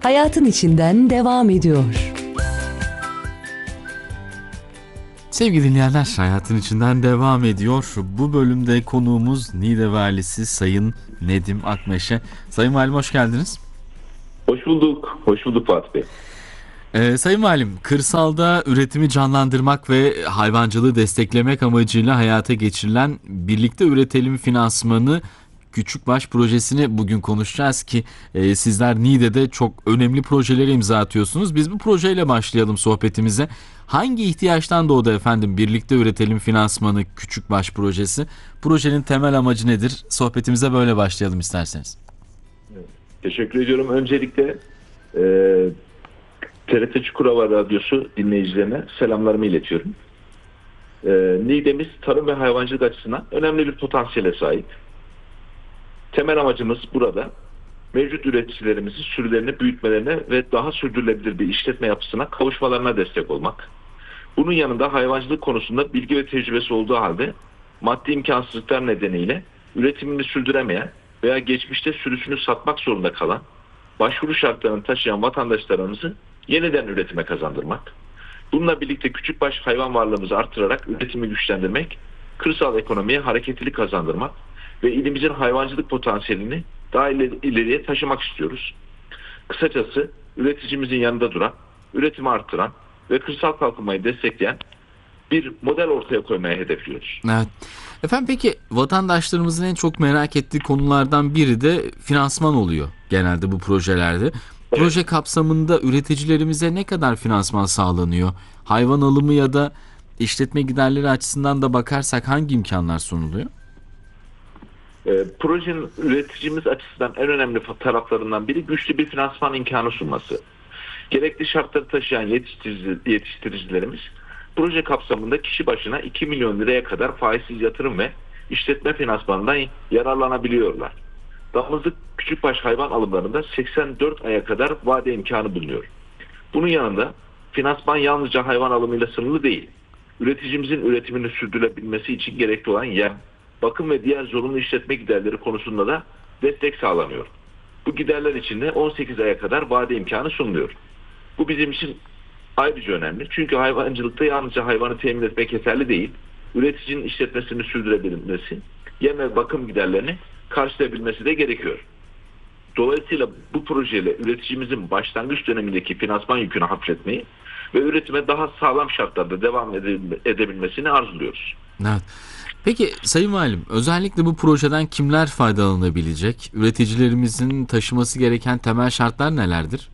hayatın içinden devam ediyor. Sevgili dinleyenler, hayatın içinden devam ediyor. Bu bölümde konuğumuz Niğde Valisi Sayın Nedim Akmeşe. Sayın Valim, hoş geldiniz. Hoş bulduk. Hoş bulduk Fatih Bey. Sayın Valim, kırsalda üretimi canlandırmak ve hayvancılığı desteklemek amacıyla hayata geçirilen Birlikte Üretelim finansmanı Küçükbaş projesini bugün konuşacağız ki sizler Niğde'de çok önemli projelere imza atıyorsunuz. Biz bu projeyle başlayalım sohbetimize. Hangi ihtiyaçtan doğdu efendim Birlikte Üretelim finansmanı Küçükbaş projesi? Projenin temel amacı nedir? Sohbetimize böyle başlayalım isterseniz. Teşekkür ediyorum. Öncelikle TRT Çukurova Radyosu dinleyicilerine selamlarımı iletiyorum. Niğde'miz tarım ve hayvancılık açısından önemli bir potansiyele sahip. Temel amacımız burada mevcut üreticilerimizin sürülerini büyütmelerine ve daha sürdürülebilir bir işletme yapısına kavuşmalarına destek olmak. Bunun yanında hayvancılık konusunda bilgi ve tecrübesi olduğu halde maddi imkansızlıklar nedeniyle üretimini sürdüremeyen veya geçmişte sürüsünü satmak zorunda kalan, başvuru şartlarını taşıyan vatandaşlarımızı yeniden üretime kazandırmak. Bununla birlikte küçükbaş hayvan varlığımızı artırarak üretimi güçlendirmek, kırsal ekonomiye hareketlilik kazandırmak ve ilimizin hayvancılık potansiyelini daha ileriye taşımak istiyoruz. Kısacası üreticimizin yanında duran, üretimi artıran ve kırsal kalkınmayı destekleyen bir model ortaya koymaya hedefliyoruz. Evet. Efendim, peki vatandaşlarımızın en çok merak ettiği konulardan biri de finansman oluyor genelde bu projelerde. Evet. Proje kapsamında üreticilerimize ne kadar finansman sağlanıyor? Hayvan alımı ya da işletme giderleri açısından da bakarsak hangi imkanlar sunuluyor? Projenin üreticimiz açısından en önemli taraflarından biri güçlü bir finansman imkanı sunması. Gerekli şartları taşıyan yetiştiricilerimiz proje kapsamında kişi başına 2 milyon liraya kadar faizsiz yatırım ve işletme finansmanından yararlanabiliyorlar. Damızlık küçükbaş hayvan alımlarında 84 aya kadar vade imkanı bulunuyor. Bunun yanında finansman yalnızca hayvan alımıyla sınırlı değil. Üreticimizin üretimini sürdürülebilmesi için gerekli olan yem, bakım ve diğer zorunlu işletme giderleri konusunda da destek sağlanıyor. Bu giderler için de 18 aya kadar vade imkanı sunuluyor. Bu bizim için ayrıca önemli. Çünkü hayvancılıkta yalnızca hayvanı temin etmek yeterli değil. Üreticinin işletmesini sürdürebilmesi, yem ve bakım giderlerini karşılayabilmesi de gerekiyor. Dolayısıyla bu projeyle üreticimizin başlangıç dönemindeki finansman yükünü hafifletmeyi ve üretime daha sağlam şartlarda devam edebilmesini arzuluyoruz. Evet. Peki Sayın Valim, özellikle bu projeden kimler faydalanabilecek? Üreticilerimizin taşıması gereken temel şartlar nelerdir?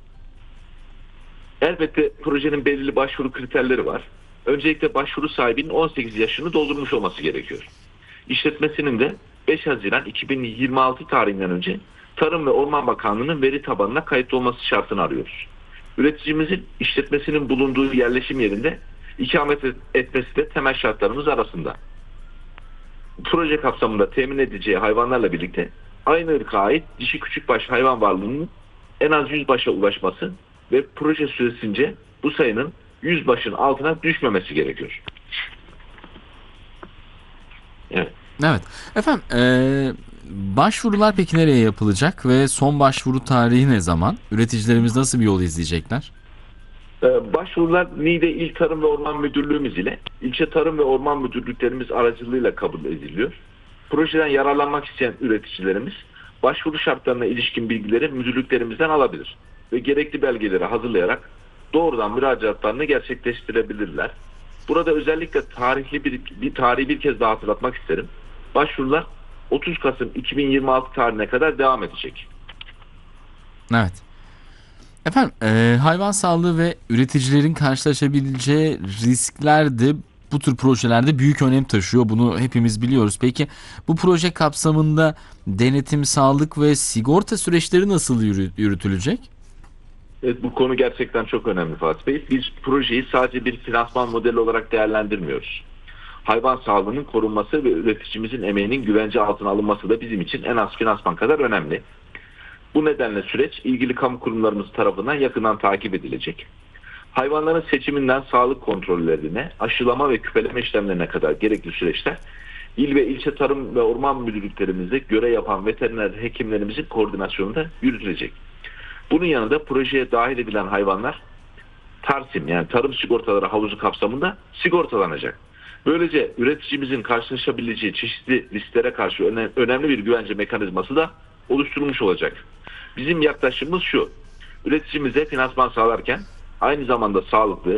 Elbette projenin belirli başvuru kriterleri var. Öncelikle başvuru sahibinin 18 yaşını doldurmuş olması gerekiyor. İşletmesinin de 5 Haziran 2026 tarihinden önce Tarım ve Orman Bakanlığı'nın veri tabanına kayıtlı olması şartını arıyoruz. Üreticimizin işletmesinin bulunduğu yerleşim yerinde ikamet etmesi de temel şartlarımız arasında. Proje kapsamında temin edeceği hayvanlarla birlikte aynı ırka ait dişi küçükbaş hayvan varlığının en az 100 başa ulaşması ve proje süresince bu sayının 100 başın altına düşmemesi gerekiyor. Evet. Evet. Efendim, başvurular peki nereye yapılacak ve son başvuru tarihi ne zaman? Üreticilerimiz nasıl bir yol izleyecekler? Başvurular Niğde İl Tarım ve Orman Müdürlüğümüz ile ilçe Tarım ve Orman Müdürlüklerimiz aracılığıyla kabul ediliyor. Projeden yararlanmak isteyen üreticilerimiz başvuru şartlarına ilişkin bilgileri müdürlüklerimizden alabilir ve gerekli belgeleri hazırlayarak doğrudan müracaatlarını gerçekleştirebilirler. Burada özellikle tarihi bir kez daha hatırlatmak isterim. Başvurular 30 Kasım 2026 tarihine kadar devam edecek. Evet. Efendim, hayvan sağlığı ve üreticilerin karşılaşabileceği riskler de bu tür projelerde büyük önem taşıyor. Bunu hepimiz biliyoruz. Peki bu proje kapsamında denetim, sağlık ve sigorta süreçleri nasıl yürütülecek? Evet, bu konu gerçekten çok önemli Fatih Bey. Biz projeyi sadece bir finansman modeli olarak değerlendirmiyoruz. Hayvan sağlığının korunması ve üreticimizin emeğinin güvence altına alınması da bizim için en az finansman kadar önemli. Bu nedenle süreç ilgili kamu kurumlarımız tarafından yakından takip edilecek. Hayvanların seçiminden sağlık kontrollerine, aşılama ve küpeleme işlemlerine kadar gerekli süreçler il ve ilçe tarım ve orman müdürlüklerimizde görev yapan veteriner hekimlerimizin koordinasyonunda yürütülecek. Bunun yanında projeye dahil edilen hayvanlar TARSİM yani tarım sigortaları havuzu kapsamında sigortalanacak. Böylece üreticimizin karşılaşabileceği çeşitli risklere karşı önemli bir güvence mekanizması da oluşturulmuş olacak. Bizim yaklaşımımız şu: üreticimize finansman sağlarken aynı zamanda sağlıklı,